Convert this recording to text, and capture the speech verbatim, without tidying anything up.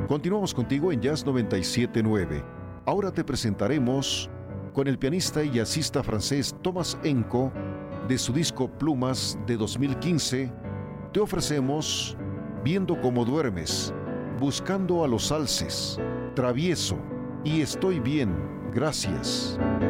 Continuamos contigo en Jazz noventa y siete punto nueve. Ahora te presentaremos con el pianista y jazzista francés Thomas Enko, de su disco Plumas de dos mil quince, te ofrecemos Viendo cómo duermes, Buscando a los alces, Travieso y Estoy bien, gracias.